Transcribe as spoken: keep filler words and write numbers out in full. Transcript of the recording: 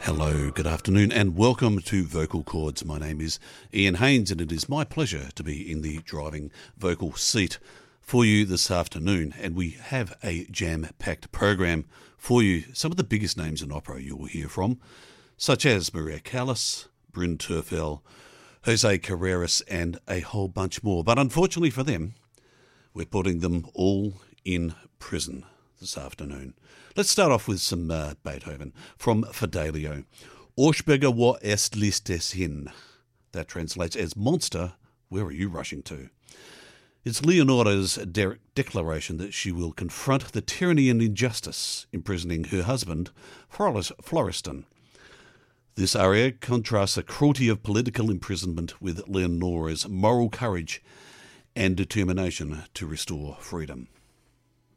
Hello, good afternoon, and welcome to Vocal Chords. My name is Ian Haynes, and it is my pleasure to be in the driving vocal seat for you this afternoon. And we have a jam-packed program for you. Some of the biggest names in opera you will hear from, such as Maria Callas, Bryn Terfel, Jose Carreras, and a whole bunch more. But unfortunately for them, we're putting them all in prison this afternoon. Let's start off with some uh, Beethoven from Fidelio. Ausbürger, wo est listes hin? That translates as Monster, where are you rushing to? It's Leonora's de- declaration that she will confront the tyranny and injustice imprisoning her husband, Floris- Florestan. This aria contrasts the cruelty of political imprisonment with Leonora's moral courage and determination to restore freedom.